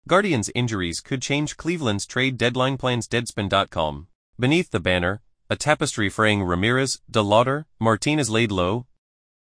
Guardians' injuries could change Cleveland's trade deadline plans. Deadspin.com. Beneath the banner, a tapestry fraying Ramirez, DeLauder, Martinez laid low,